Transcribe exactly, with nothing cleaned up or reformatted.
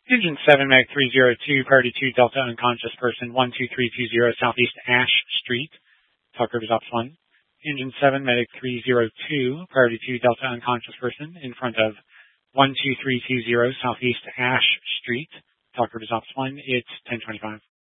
Engine seven, Medic three zero two, priority two, Delta unconscious person, one two three two zero, Southeast Ash Street, Talk Rivers Ops one. Engine seven, Medic three zero two, priority two, Delta unconscious person, in front of one two three two zero, Southeast Ash Street, Talk Rivers Ops one. It's ten twenty-five.